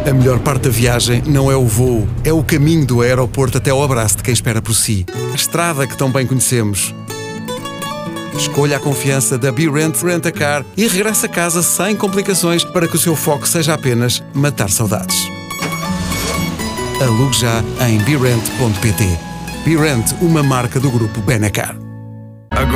A melhor parte da viagem não é o voo, é o caminho do aeroporto até ao abraço de quem espera por si. A estrada que tão bem conhecemos. Escolha a confiança da BeRent Rent-A-Car e regresse a casa sem complicações para que o seu foco seja apenas matar saudades. Alugue já em berent.pt. BeRent, uma marca do grupo Benacar.